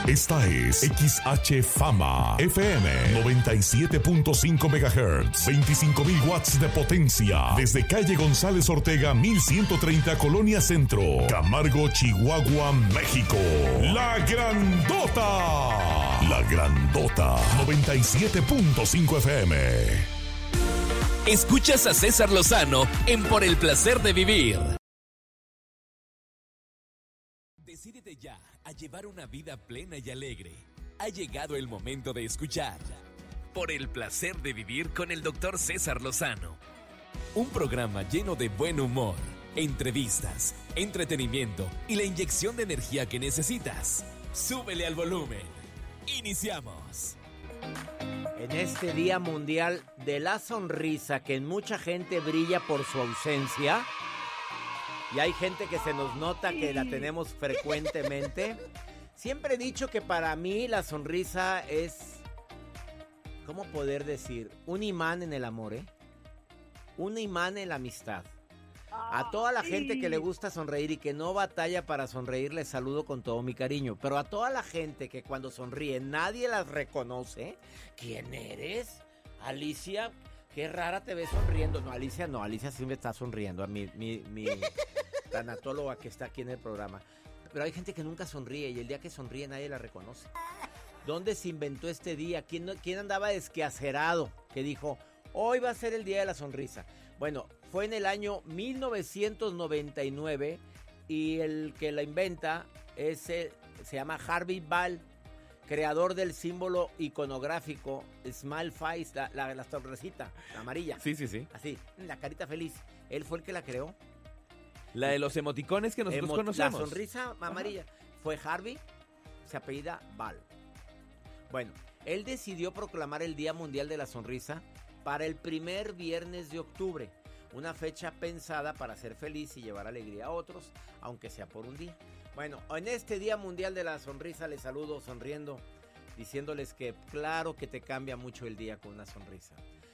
Esta es XH Fama FM 97.5 MHz, 25,000 watts de potencia. Desde calle González Ortega 1130, Colonia Centro, Camargo, Chihuahua, México. La Grandota. La Grandota 97.5 FM. Escuchas a César Lozano en Por el Placer de Vivir. Decídete ya a llevar una vida plena y alegre. Ha llegado el momento de escuchar Por el Placer de Vivir con el Dr. César Lozano. Un programa lleno de buen humor, entrevistas, entretenimiento y la inyección de energía que necesitas. Súbele al volumen. Iniciamos. En este Día Mundial de la Sonrisa, que en mucha gente brilla por su ausencia, y hay gente que se nos nota que la tenemos frecuentemente, siempre he dicho que para mí la sonrisa es, ¿cómo poder decir? Un imán en el amor, ¿eh? Un imán en la amistad. A toda la gente que le gusta sonreír y que no batalla para sonreír, les saludo con todo mi cariño. Pero a toda la gente que cuando sonríe nadie las reconoce. ¿Quién eres? Alicia, qué rara te ves sonriendo. No, Alicia sí me está sonriendo. A mi tanatóloga que está aquí en el programa. Pero hay gente que nunca sonríe y el día que sonríe nadie la reconoce. ¿Dónde se inventó este día? ¿Quién andaba desquacerado que dijo, hoy va a ser el día de la sonrisa? Bueno, fue en el año 1999 y el que la inventa se llama Harvey Ball, creador del símbolo iconográfico Smile Face, la sonrisita, la amarilla. Sí. Así, la carita feliz. Él fue el que la creó. La de los emoticones que nosotros conocemos. La sonrisa amarilla. Ajá. Fue Harvey, se apellida Ball. Bueno, él decidió proclamar el Día Mundial de la Sonrisa para el primer viernes de octubre, una fecha pensada para ser feliz y llevar alegría a otros, aunque sea por un día. Bueno, en este Día Mundial de la Sonrisa les saludo sonriendo, diciéndoles que claro que te cambia mucho el día con una sonrisa.